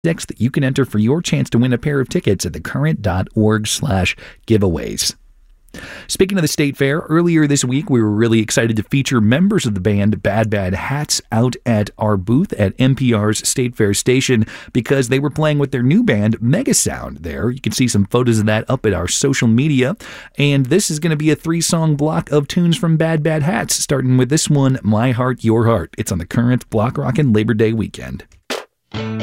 6th, you can enter for your chance to win a pair of tickets at thecurrent.org/giveaways. Speaking of the State Fair, earlier this week, we were really excited to feature members of the band Bad Bad Hats out at our booth at NPR's State Fair station because they were playing with their new band, Megasound, there. You can see some photos of that up at our social media. And this is going to be a 3-song block of tunes from Bad Bad Hats, starting with this one, My Heart, Your Heart. It's on the Current Block Rockin' Labor Day weekend.